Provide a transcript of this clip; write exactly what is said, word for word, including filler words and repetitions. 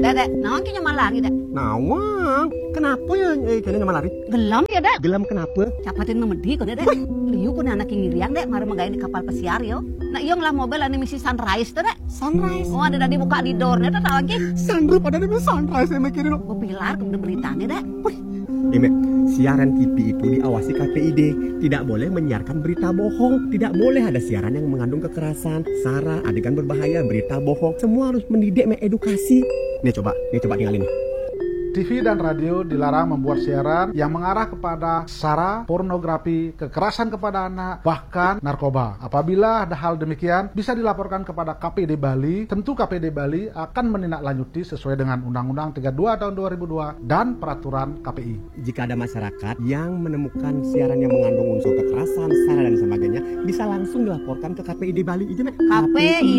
Dek, dek, nawang ki nyaman lari, dek. Nawang, kenapa ya eh, kalian nyaman lari? Gelam ya, dek. Gelam kenapa? Capatin memedi kok, dek. Liu pun anak ngiriang, dek. Mari magain di kapal pesiar, yo. Nah, iyo lah mobil ane misi Sunrise, tuh, dek. Sunrise. Oh, ada tadi buka di doornya, tuh, lagi. Sunroof ada di Sunrise ya mikirin lo. Gue pilar, kemudian beritanya, dek. Ime, siaran T V itu diawasi K P I D. Tidak boleh menyiarkan berita bohong. Tidak boleh ada siaran yang mengandung kekerasan, sara, adegan berbahaya, berita bohong. Semua harus mendidik, mengedukasi. Nih coba, nih coba tinggalin. T V dan radio dilarang membuat siaran yang mengarah kepada sara, pornografi, kekerasan kepada anak, bahkan narkoba. Apabila ada hal demikian, bisa dilaporkan kepada K P I D Bali. Tentu K P I D Bali akan menindaklanjuti sesuai dengan Undang-Undang tiga puluh dua tahun dua ribu dua dan peraturan K P I. Jika ada masyarakat yang menemukan siaran yang mengandung unsur kekerasan, sara dan sebagainya, bisa langsung dilaporkan ke K P I D Bali. K P I